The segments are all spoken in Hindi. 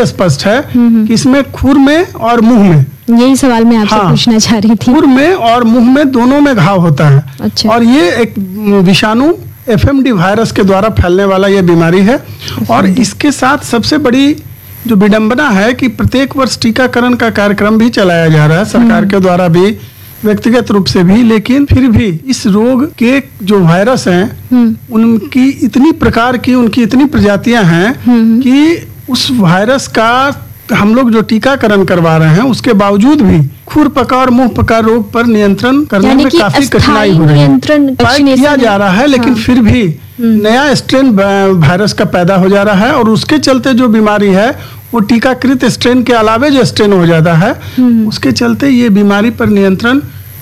ही स्पष्ट है कि इसमें खुर में और मुंह में, यही सवाल मैं आपसे पूछना चाह रही थी, खुर में और मुंह में दोनों में घाव होता है। अच्छा। और ये एक विषाणु FMD वायरस के द्वारा फैलने वाला ये बीमारी है। और इसके साथ सबसे बड़ी जो विडंबना है कि प्रत्येक वर्ष टीकाकरण का कार्यक्रम भी चलाया जा रहा है सरकार के द्वारा भी, व्यक्तिगत रूप से भी, लेकिन फिर भी इस रोग के जो वायरस हैं उनकी इतनी प्रकार की, उनकी इतनी प्रजातियां हैं कि उस वायरस का हम लोग जो टीकाकरण करवा रहे हैं उसके बावजूद भी खुर पका और मुंह पका रोग पर नियंत्रण करने में काफी कठिनाई हो रही है। किया जा रहा है, लेकिन फिर भी नया स्ट्रेन वायरस का पैदा हो जा रहा है और उसके चलते जो बीमारी है वो टीकाकृत स्ट्रेन के अलावे जो स्ट्रेन हो जाता है उसके चलते ये बीमारी पर नियंत्रण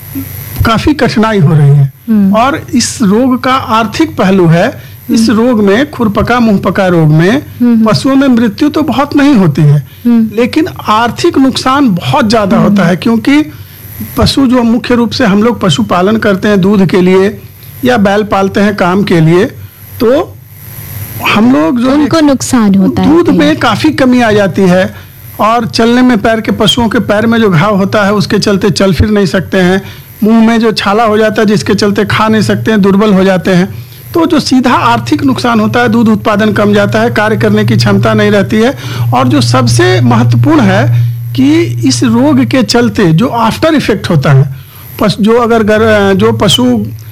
काफी कठिनाई हो रही है। और इस रोग का आर्थिक पहलू है, इस रोग में, खुरपका मुंहपका रोग में पशुओं में मृत्यु तो बहुत नहीं होती है, लेकिन आर्थिक नुकसान बहुत ज्यादा होता है, क्योंकि पशु जो मुख्य रूप से हम लोग पशुपालन करते हैं दूध के लिए या बैल पालते हैं काम के लिए, तो हम लोग जो उनको नुकसान होता है, दूध में काफी कमी आ जाती है और चलने में पैर के, पशुओं के पैर में जो घाव होता है उसके चलते चल फिर नहीं सकते हैं, मुंह में जो छाला हो जाता है जिसके चलते खा नहीं सकते हैं, दुर्बल हो जाते हैं। तो जो सीधा आर्थिक नुकसान होता है, दूध उत्पादन कम जाता है, कार्य करने की क्षमता नहीं रहती है। और जो सबसे महत्वपूर्ण है कि इस रोग के चलते जो आफ्टर इफेक्ट होता है, जो अगर जो पशु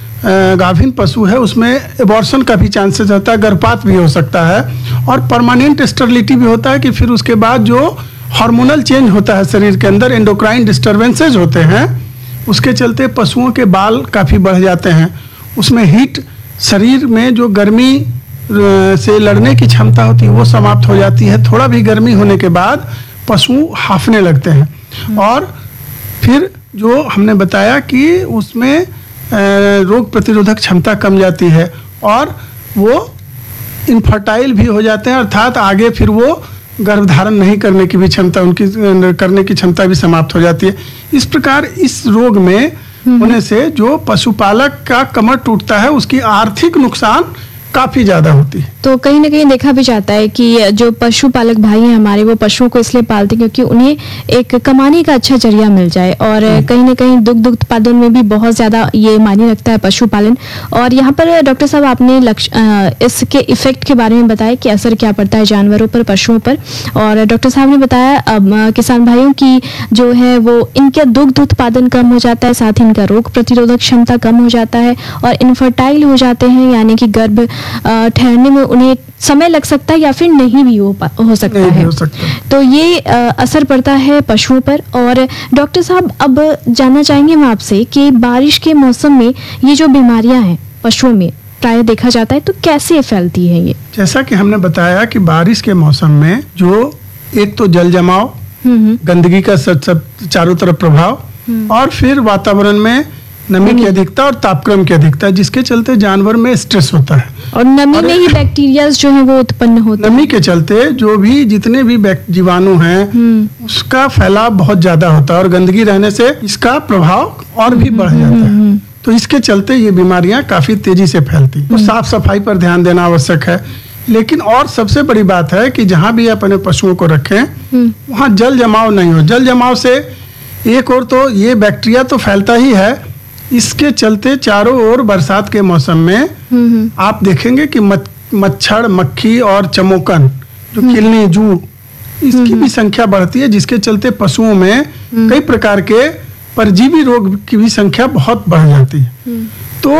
गाभिन पशु है उसमें एबॉर्शन का भी चांसेस होता है, गर्भपात भी हो सकता है और परमानेंट स्टेरिलिटी भी होता है कि फिर उसके बाद जो हार्मोनल चेंज होता है शरीर के अंदर, एंडोक्राइन डिस्टर्बेंसेज होते हैं, उसके चलते पशुओं के बाल काफ़ी बढ़ जाते हैं। उसमें हीट, शरीर में जो गर्मी से लड़ने की क्षमता होती है वो समाप्त हो जाती है। थोड़ा भी गर्मी होने के बाद पशु हांफने लगते हैं। और फिर जो हमने बताया कि उसमें रोग प्रतिरोधक क्षमता कम जाती है और वो इनफर्टाइल भी हो जाते हैं, अर्थात आगे फिर वो गर्भधारण नहीं करने की भी क्षमता, उनकी करने की क्षमता भी समाप्त हो जाती है। इस प्रकार इस रोग में होने से जो पशुपालक का कमर टूटता है उसकी आर्थिक नुकसान काफी ज्यादा होती है। तो कहीं ना कहीं देखा भी जाता है कि जो पशुपालक भाई हैं हमारे, वो पशुओं को इसलिए पालते हैं क्योंकि उन्हें एक कमाने का अच्छा जरिया मिल जाए। और कहीं ना कहीं दुग्ध उत्पादन में भी बहुत ज्यादा ये मायने रखता है पशुपालन। और यहाँ पर डॉक्टर साहब आपने इसके इफेक्ट के बारे में बताया कि असर क्या पड़ता है जानवरों पर, पशुओं पर। और डॉक्टर साहब ने बताया किसान भाइयों की जो है वो इनका दुग्ध उत्पादन कम हो जाता है, साथ ही इनका रोग प्रतिरोधक क्षमता कम हो जाता है और इनफर्टाइल हो जाते हैं, यानी कि गर्भ ठहरने में उन्हें समय लग सकता है या फिर नहीं भी हो सकता है। तो ये असर पड़ता है पशुओं पर। और डॉक्टर साहब अब जानना चाहेंगे हम आपसे कि बारिश के मौसम में ये जो बीमारियां हैं पशुओं में प्राय देखा जाता है, तो कैसे फैलती है ये? जैसा कि हमने बताया कि बारिश के मौसम में जो एक तो जल जमाव, गंदगी का सब चारों तरफ प्रभाव और फिर वातावरण में नमी की अधिकता और तापक्रम की अधिकता, जिसके चलते जानवर में स्ट्रेस होता है और नमी में ही बैक्टीरिया जो है वो उत्पन्न होते हैं। नमी के चलते जो भी जितने भी जीवाणु हैं उसका फैलाव बहुत ज्यादा होता है और गंदगी रहने से इसका प्रभाव और भी बढ़ जाता है। तो इसके चलते ये बीमारियां काफी तेजी से फैलती हैं। तो साफ सफाई पर ध्यान देना आवश्यक है। लेकिन और सबसे बड़ी बात है कि जहाँ भी अपने पशुओं को रखें वहाँ जल जमाव नहीं हो। जल जमाव से एक और तो ये बैक्टीरिया तो फैलता ही है, इसके चलते चारों ओर बरसात के मौसम में आप देखेंगे कि मच्छर, मक्खी और चमोकन, जो किलनी, जू, इसकी भी संख्या बढ़ती है, जिसके चलते पशुओं में कई प्रकार के परजीवी रोग की भी संख्या बहुत बढ़ जाती है। तो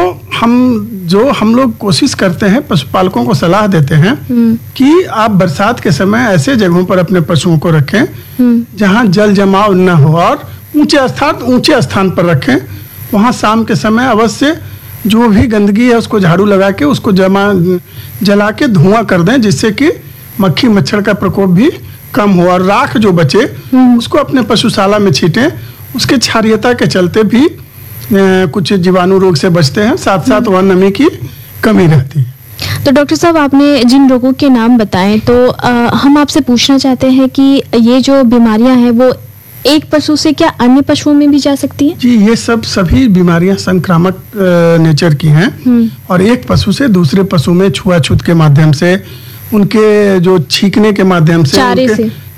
हम लोग कोशिश करते हैं, पशुपालकों को सलाह देते हैं कि आप बरसात के समय ऐसे जगहों पर अपने पशुओं को रखें जहां जल जमाव न हो और ऊंचे स्थान पर रखें। वहाँ शाम के समय अवश्य जो भी गंदगी है उसको झाड़ू लगा के उसको जला के धुआं कर दें, जिससे कि मक्खी मच्छर का प्रकोप भी कम हो। और राख जो बचे उसको अपने पशुशाला में छीटें, उसके क्षारीयता के चलते भी कुछ जीवाणु रोग से बचते हैं, साथ साथ वह नमी की कमी रहती है। तो डॉक्टर साहब आपने जिन रोगों के नाम बताएं, तो हम आपसे पूछना चाहते हैं कि ये जो बीमारियां हैं वो एक पशु से क्या अन्य पशुओं में भी जा सकती है? जी, ये सभी बीमारियां संक्रामक नेचर की हैं और एक पशु से दूसरे पशु में छुआछूत के माध्यम से, उनके जो छींकने के माध्यम से,